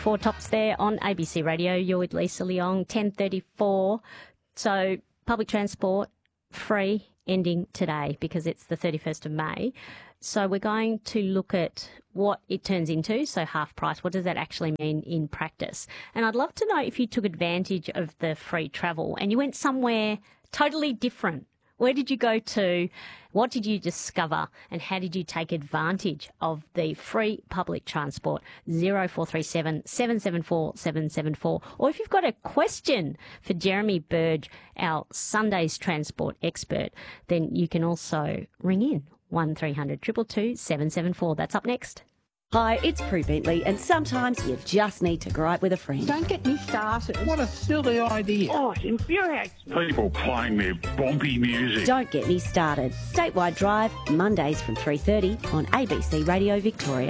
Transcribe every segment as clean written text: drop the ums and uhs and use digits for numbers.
Four Tops there on ABC Radio. You're with Lisa Leong, 10:34. So public transport, free, ending today because it's the 31st of May. So we're going to look at what it turns into, so half price. What does that actually mean in practice? And I'd love to know if you took advantage of the free travel and you went somewhere totally different. Where did you go to? What did you discover? And how did you take advantage of the free public transport? 0437 774 774. Or if you've got a question for Jeremy Burge, our Sundays transport expert, then you can also ring in 1300 222 774. That's up next. Hi, it's Prue Bentley, and sometimes you just need to gripe with a friend. Don't get me started. What a silly idea. Oh, it infuriates me. People playing their bonky music. Don't get me started. Statewide Drive, Mondays from 3:30 on ABC Radio Victoria.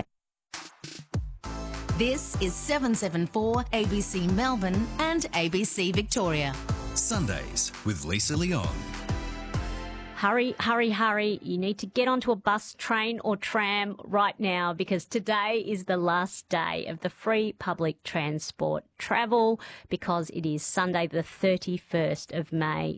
This is 774 ABC Melbourne and ABC Victoria. Sundays with Lisa Leong. Hurry, hurry, hurry. You need to get onto a bus, train or tram right now because today is the last day of the free public transport travel because it is Sunday the 31st of May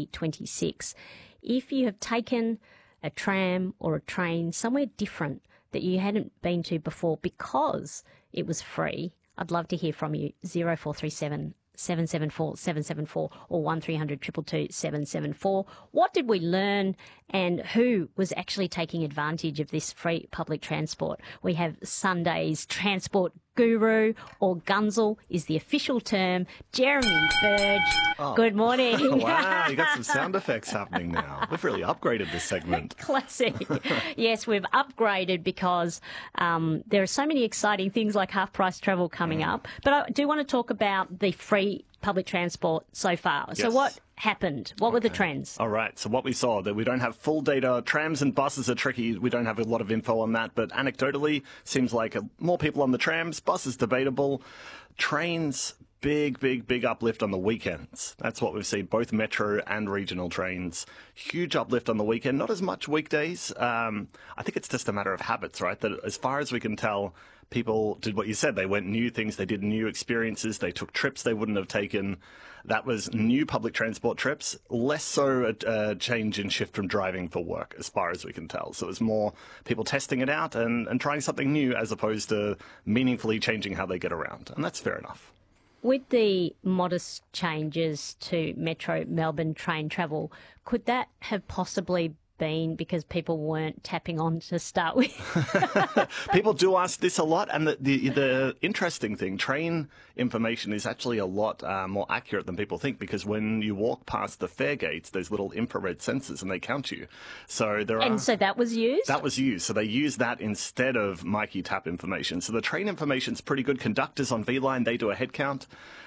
2026. If you have taken a tram or a train somewhere different that you hadn't been to before because it was free, I'd love to hear from you. 0437 774 774 or 1300 222 774. What did we learn and who was actually taking advantage of this free public transport? We have Sunday's transport guru, or Gunzel is the official term, Jeremy Burge. Oh. Good morning. Wow, you got some sound effects happening now. We've really upgraded this segment. Classic. Yes, we've upgraded because there are so many exciting things like half-price travel coming up. But I do want to talk about the free public transport so far. Yes. So what happened? What were the trends? All right. So what we saw, that we don't have full data. Trams and buses are tricky. We don't have a lot of info on that. But anecdotally, seems like more people on the trams. Buses, debatable. Trains, big uplift on the weekends. That's what we've seen, both metro and regional trains. Huge uplift on the weekend, not as much weekdays. I think it's just a matter of habits, right? That as far as we can tell, people did what you said. They went new things. They did new experiences. They took trips they wouldn't have taken. That was new public transport trips, less so a change in shift from driving for work, as far as we can tell. So it was more people testing it out and trying something new as opposed to meaningfully changing how they get around. And that's fair enough. With the modest changes to Metro Melbourne train travel, could that have possibly been because people weren't tapping on to start with? People do ask this a lot, and the interesting thing, train information is actually a lot more accurate than people think, because when you walk past the fare gates, there's little infrared sensors and they count you. So so that was used? That was used. So they use that instead of Mikey Tap information. So the train information's pretty good. Conductors on V-Line, they do a head count.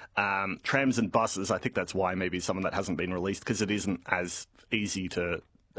Trams and buses, I think that's why maybe some of that hasn't been released, because it isn't as easy to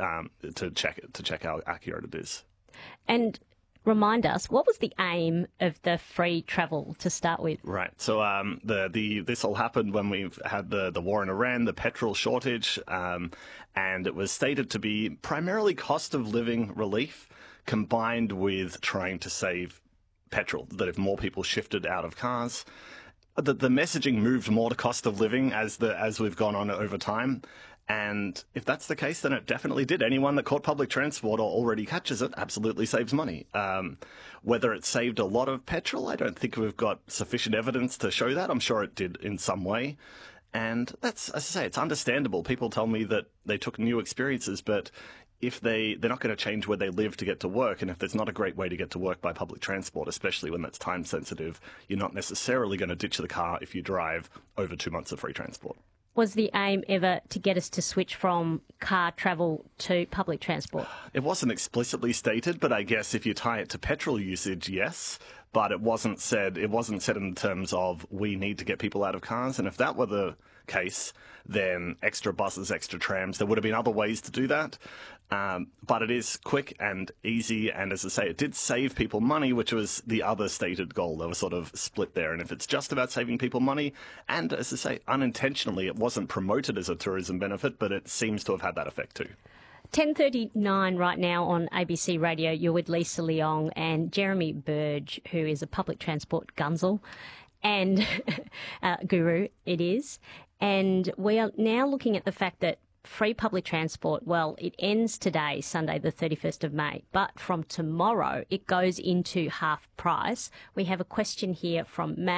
check how accurate it is. And remind us, what was the aim of the free travel to start with? Right. So this all happened when we've had the war in Iran, the petrol shortage, and it was stated to be primarily cost of living relief combined with trying to save petrol, that if more people shifted out of cars, the messaging moved more to cost of living as we've gone on over time. And if that's the case, then it definitely did. Anyone that caught public transport or already catches it absolutely saves money. Whether it saved a lot of petrol, I don't think we've got sufficient evidence to show that. I'm sure it did in some way. And that's, as I say, it's understandable. People tell me that they took new experiences, but if they're not going to change where they live to get to work, and if there's not a great way to get to work by public transport, especially when that's time sensitive, you're not necessarily going to ditch the car if you drive over 2 months of free transport. Was the aim ever to get us to switch from car travel to public transport? It wasn't explicitly stated, but I guess if you tie it to petrol usage, yes. But it wasn't said in terms of we need to get people out of cars. And if that were the case, then extra buses, extra trams, there would have been other ways to do that. But it is quick and easy. And as I say, it did save people money, which was the other stated goal. They were sort of split there. And if it's just about saving people money, and as I say, unintentionally, it wasn't promoted as a tourism benefit, but it seems to have had that effect too. 10:39 right now on ABC Radio. You're with Lisa Leong and Jeremy Burge, who is a public transport gunzel. And Guru, it is. And we are now looking at the fact that free public transport, well, it ends today, Sunday, the 31st of May, but from tomorrow it goes into half price. We have a question here from Matt.